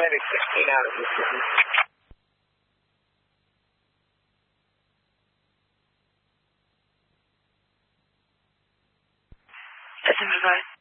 Medic 16 out of this city. That's in